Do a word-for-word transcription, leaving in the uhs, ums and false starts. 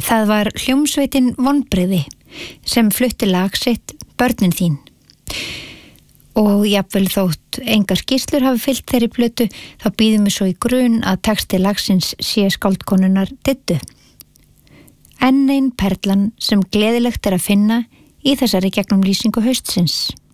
Það var hljómsveitin Vonbrigði sem flutti lag sitt Börnin þín. Og jafnvel þótt engar skýrslur hafi fylgt þeirri plötu, þá býðum við svo í grun að texti lagsins sé skáldkonunnar Diddu. Enn ein perlan sem gleðilegt er að finna í þessari gegnumlýsingu haustsins.